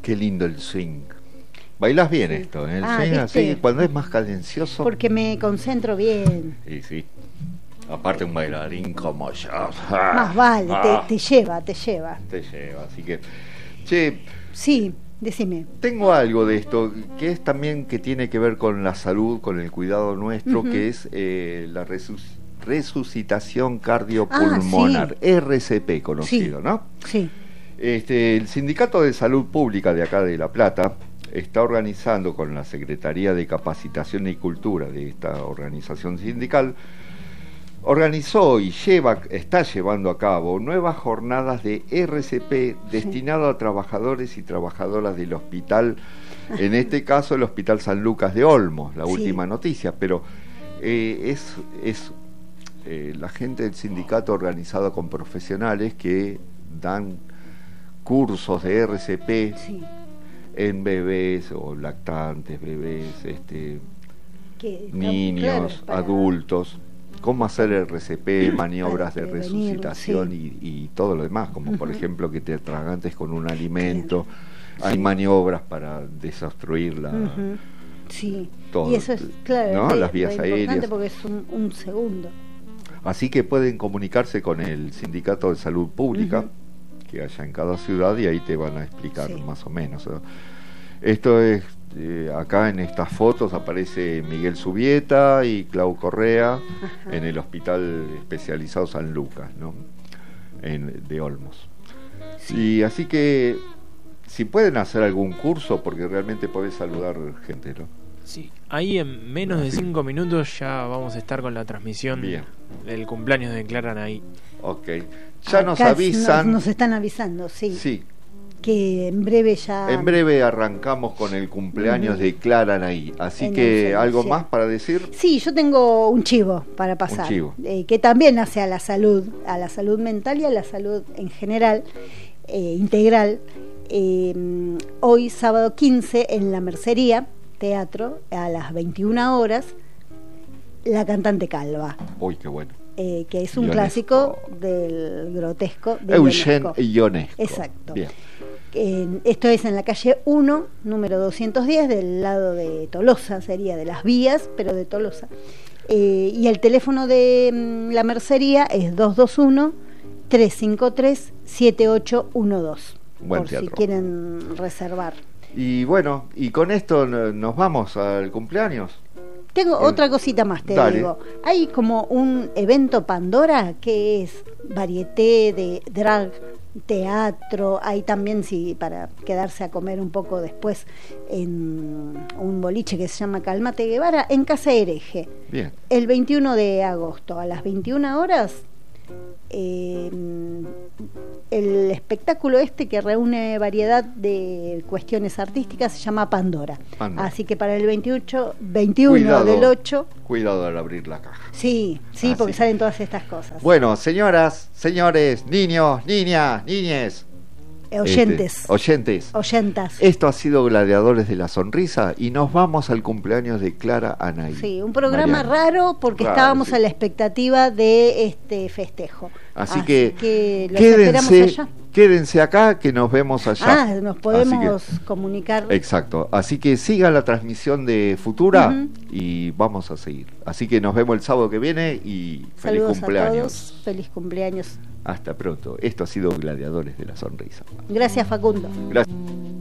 Qué lindo el swing. Bailás bien esto, ¿eh? El swing ¿viste? así, cuando es más cadencioso. Porque me concentro bien. Sí, sí. Aparte un bailarín como yo. Más vale, te lleva. Te lleva, así que... Che, sí, decime. tengo algo de esto, que es también que tiene que ver con la salud, con el cuidado nuestro, que es la resucitación cardiopulmonar, RCP conocido, sí, ¿no? Sí. El Sindicato de Salud Pública de acá de La Plata está organizando con la Secretaría de Capacitación y Cultura de esta organización sindical, organizó y está llevando a cabo nuevas jornadas de RCP destinado a trabajadores y trabajadoras del hospital, en este caso el Hospital San Lucas de Olmos, la última noticia, pero la gente del sindicato organizado con profesionales que dan cursos de RCP en bebés o lactantes, bebés, niños, adultos, cómo hacer RCP, maniobras de resucitación y todo lo demás, como por ejemplo que te atragantes con un alimento, hay maniobras para desobstruir todo, y eso es ¿no? Las vías aéreas, porque es un segundo. Así que pueden comunicarse con el Sindicato de Salud Pública que haya en cada ciudad y ahí te van a explicar más o menos, ¿no? Esto es acá en estas fotos aparece Miguel Subieta y Clau Correa en el Hospital Especializado San Lucas, ¿no? De Olmos. Y así que si pueden hacer algún curso, porque realmente podés saludar gente, ¿no? Sí, ahí en menos de 5 minutos ya vamos a estar con la transmisión del cumpleaños de Clara Anaí. Ok, ya nos avisan. Nos están avisando, Sí. Que en breve ya... En breve arrancamos con el cumpleaños de Clara Anaí. Así que, ¿algo más para decir? Sí, yo tengo un chivo para pasar. Un chivo. Que también hace a la salud mental y a la salud en general, integral. Hoy, sábado 15, en la Mercería, teatro, a las 21 horas, La cantante calva. Uy, qué bueno. Que es un clásico del grotesco de Eugene Ionesco. Exacto. Bien. Esto es en la calle 1, número 210, del lado de Tolosa, sería de Las Vías, pero de Tolosa. Y el teléfono de la Mercería es 221-353-7812. Buen por teatro. Si quieren reservar. Y bueno, y con esto nos vamos al cumpleaños. Tengo otra cosita más, te digo. Hay como un evento Pandora que es varieté de drag, teatro. Hay también, para quedarse a comer un poco después, en un boliche que se llama Calmate Guevara, en Casa Hereje. Bien. El 21 de agosto, a las 21 horas, el espectáculo que reúne variedad de cuestiones artísticas se llama Pandora. Así que para el 21 del 8... Cuidado al abrir la caja. Sí, porque salen todas estas cosas. Bueno, señoras, señores, niños, niñas, niñes, oyentas. Esto ha sido Gladiadores de la Sonrisa y nos vamos al cumpleaños de Clara Anaí. Sí, un programa raro porque estábamos a la expectativa de este festejo. Así que los esperamos allá. Quédense acá que nos vemos allá. Nos podemos comunicar. Exacto. Así que siga la transmisión de Futura y vamos a seguir. Así que nos vemos el sábado que viene y feliz cumpleaños. A todos. Feliz cumpleaños. Hasta pronto. Esto ha sido Gladiadores de la Sonrisa. Gracias, Facundo. Gracias.